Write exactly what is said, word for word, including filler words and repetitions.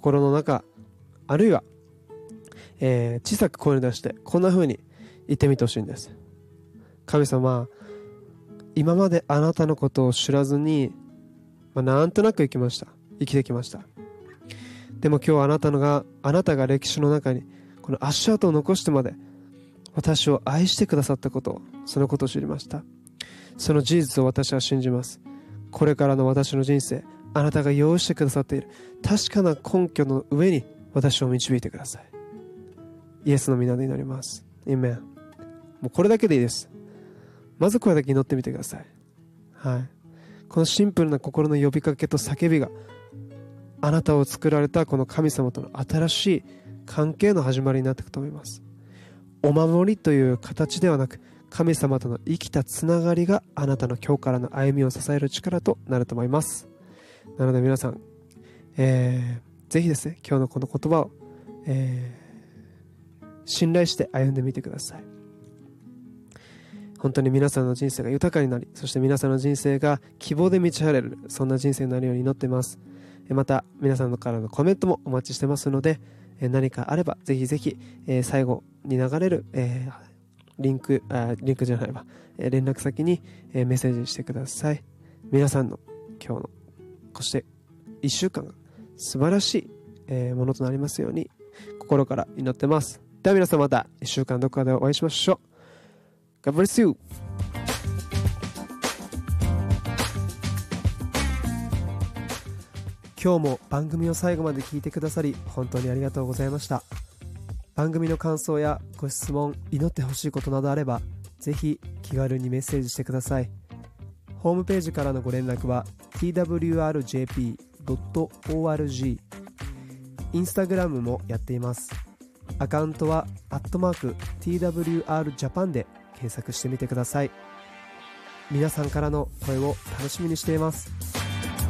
心の中、あるいは、えー、小さく声に出してこんな風に言ってみてほしいんです。神様、今まであなたのことを知らずに、まあ、なんとなく生きました生きてきました。でも今日あなたのがあなたが歴史の中にこの足跡を残してまで私を愛してくださったことを、そのことを知りました。その事実を私は信じます。これからの私の人生、あなたが用意してくださっている確かな根拠の上に私を導いてください。イエスの皆で祈ります。アーメン。もうこれだけでいいです。まずこれだけ祈ってみてください。はい。このシンプルな心の呼びかけと叫びが、あなたを作られたこの神様との新しい関係の始まりになっていくと思います。お守りという形ではなく、神様との生きたつながりがあなたの今日からの歩みを支える力となると思います。なので皆さん、えー、ぜひですね、今日のこの言葉を、えー、信頼して歩んでみてください。本当に皆さんの人生が豊かになり、そして皆さんの人生が希望で満ち溢れる、そんな人生になるように祈っています。また皆さんからのコメントもお待ちしてますので、何かあればぜひぜひ最後に流れるリンク、あ、リンクじゃないわ、連絡先にメッセージしてください。皆さんの今日のそしていっしゅうかんが素晴らしいものとなりますように心から祈ってます。では皆さん、またいっしゅうかんどこかでお会いしましょう。God bless you。今日も番組を最後まで聞いてくださり本当にありがとうございました。番組の感想やご質問、祈ってほしいことなどあればぜひ気軽にメッセージしてください。ホームページからのご連絡は ティーダブリューアールジェーピードットオーアールジー、 インスタグラムもやっています。アカウントはアットマーク ティーダブリューアールジャパン で検索してみてください。皆さんからの声を楽しみにしています。